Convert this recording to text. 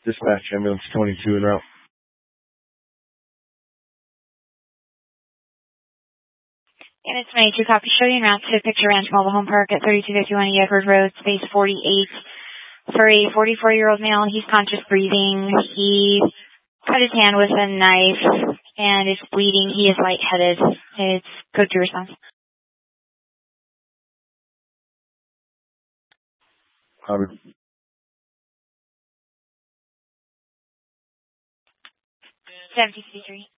Dispatch ambulance 22 en route. And it's 22 copy. Show you en route to Picture Ranch Mobile Home Park at 3251 Edward Road, space 48. For a 44-year-old male, he's conscious breathing. He cut his hand with a knife and is bleeding. He is lightheaded. It's code 2 response. Copy. 763.